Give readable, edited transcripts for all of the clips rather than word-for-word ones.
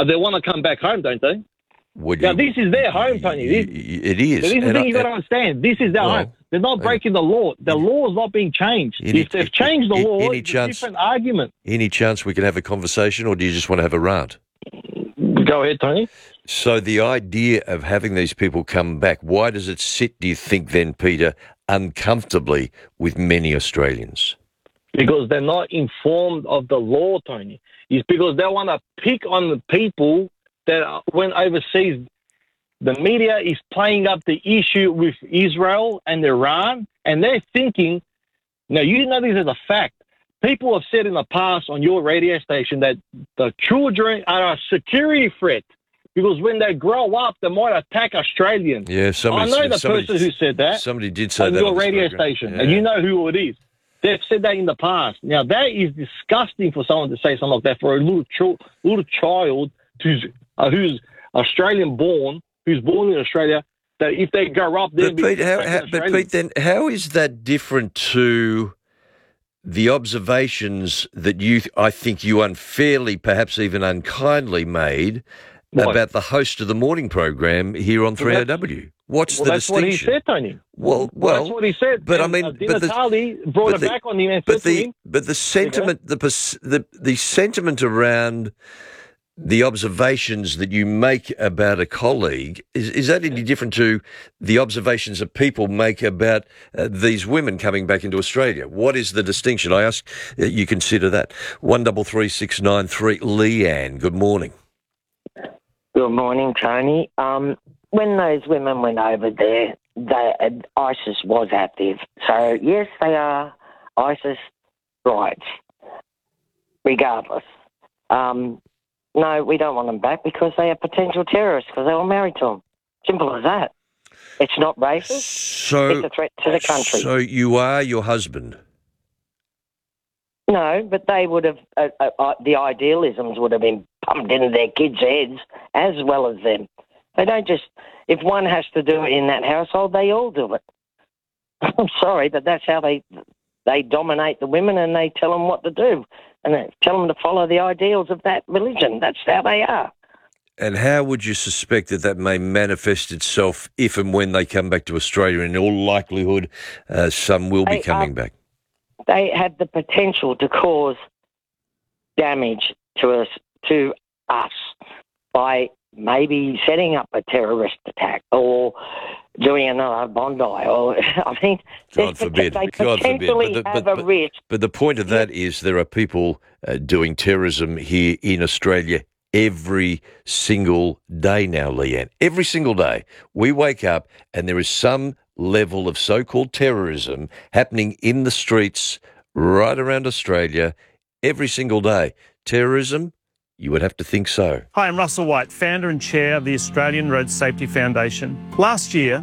They want to come back home, don't they? Now, this is their home, Tony. It is. This is the thing you've got to understand. This is their home. They're not breaking the law. The law is not being changed. If they've changed the law, it's a different argument. Any chance we can have a conversation, or do you just want to have a rant? Go ahead, Tony. So the idea of having these people come back, why does it sit, do you think then, Peter, uncomfortably with many Australians? Because they're not informed of the law, Tony. It's because they want to pick on the people that went overseas. The media is playing up the issue with Israel and Iran, and they're thinking, now you know this as a fact. People have said in the past on your radio station that the children are a security threat because when they grow up, they might attack Australians. Yeah, I know the person who said that. Somebody did say on that your radio station, and you know who it is. They've said that in the past. Now, that is disgusting for someone to say something like that for a little child who's Australian-born, who's born in Australia, that if they grow up... But Pete, then how is that different to the observations that I think you unfairly, perhaps even unkindly made about the host of the morning program here on 3AW? What's the distinction? That's what he said, Tony. Well, that's what he said. But I mean, Dinatali brought it back on him and said to him. But the sentiment, the sentiment around the observations that you make about a colleague, is that any different to the observations that people make about these women coming back into Australia? What is the distinction? I ask you consider that. 133693, Leanne, good morning. Good morning, Tony. When those women went over there, ISIS was active. So, yes, they are ISIS brides, regardless. No, we don't want them back because they are potential terrorists because they were married to them. Simple as that. It's not racist. It's a threat to the country. So you are your husband? No, but they would have, the idealisms would have been pumped into their kids' heads as well as them. They don't just, if one has to do it in that household, they all do it. I'm sorry, but that's how they dominate the women and they tell them what to do. And they tell them to follow the ideals of that religion. That's how they are. And how would you suspect that may manifest itself if and when they come back to Australia? In all likelihood, some will be coming back. They have the potential to cause damage to us by maybe setting up a terrorist attack or doing another Bondi. Or I mean, God forbid. They potentially have a risk. But the point of that is there are people doing terrorism here in Australia every single day now, Leanne. Every single day. We wake up and there is some level of so-called terrorism happening in the streets right around Australia every single day. Terrorism? You would have to think so. Hi, I'm Russell White, founder and chair of the Australian Road Safety Foundation. Last year,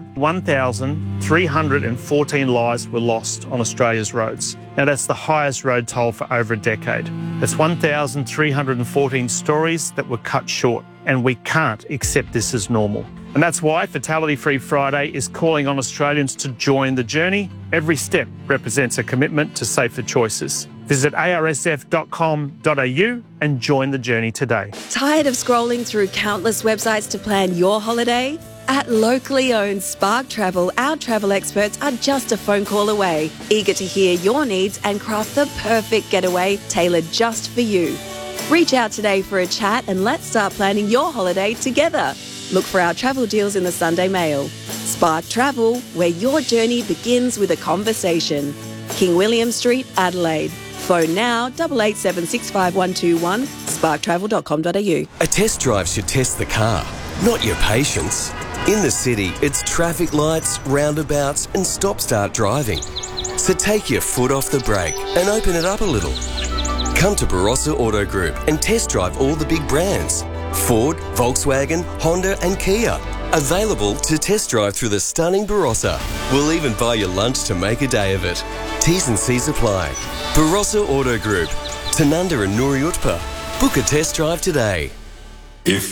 1,314 lives were lost on Australia's roads. Now, that's the highest road toll for over a decade. That's 1,314 stories that were cut short, and we can't accept this as normal. And that's why Fatality Free Friday is calling on Australians to join the journey. Every step represents a commitment to safer choices. Visit arsf.com.au and join the journey today. Tired of scrolling through countless websites to plan your holiday? At locally owned Spark Travel, our travel experts are just a phone call away, eager to hear your needs and craft the perfect getaway tailored just for you. Reach out today for a chat and let's start planning your holiday together. Look for our travel deals in the Sunday Mail. Spark Travel, where your journey begins with a conversation. King William Street, Adelaide. Phone now 88765121, sparktravel.com.au. A test drive should test the car, not your patience. In the city, it's traffic lights, roundabouts and stop-start driving. So take your foot off the brake and open it up a little. Come to Barossa Auto Group and test drive all the big brands. Ford, Volkswagen, Honda and Kia. Available to test drive through the stunning Barossa. We'll even buy you lunch to make a day of it. T's and C's apply. Barossa Auto Group. Tanunda and Nuri Utpa. Book a test drive today.